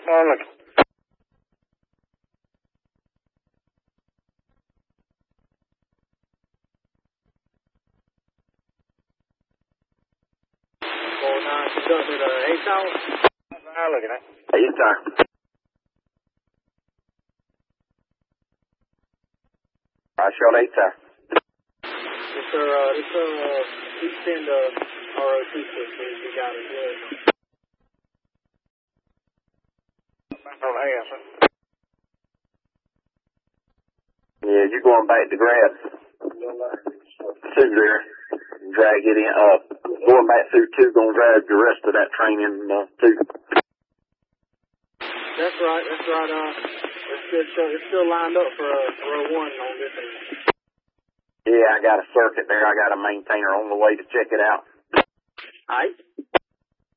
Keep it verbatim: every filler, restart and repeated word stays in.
Oh, look. four nine conducted uh, eight tower. Oh, look at that. Eight tower. I shot eight tower. Yes, sir. Uh, this uh, please send uh, R O two six. We got it. Good. Oh, yeah, sir. Yeah, you're going back to grab two there and drag it in. Uh, going back through two, going to drag the rest of that train in uh, two. That's right. That's right. Uh, it's still show, it's still lined up for uh, row one on this end. Yeah, I got a circuit there. I got a maintainer on the way to check it out. All right.